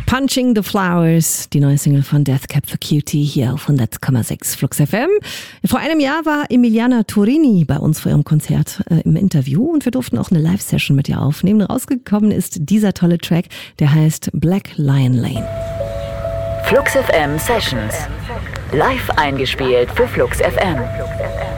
Punching the Flowers, die neue Single von Death Cab for Cutie hier auf 100,6 Flux FM. Vor einem Jahr war Emiliana Turini bei uns vor ihrem Konzert im Interview und wir durften auch eine Live-Session mit ihr aufnehmen. Rausgekommen ist dieser tolle Track, der heißt Black Lion Lane. Flux FM Sessions. Live eingespielt für Flux FM.